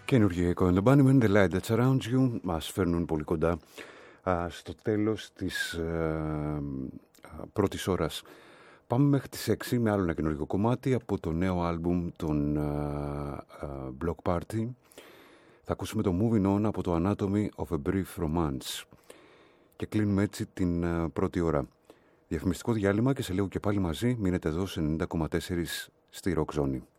Καινούργιο εικόνα. The Bunnymen, The Light That's Around You μας φέρνουν πολύ κοντά στο τέλος της πρώτης ώρας. Πάμε μέχρι τις 6 με άλλο ένα καινούργιο κομμάτι από το νέο άλμπουμ των Block Party. Θα ακούσουμε το Moving On από το Anatomy of a Brief Romance. Και κλείνουμε έτσι την πρώτη ώρα. Διαφημιστικό διάλειμμα και σε λίγο και πάλι μαζί. Μείνετε εδώ σε 90,4 στη Rock Zone.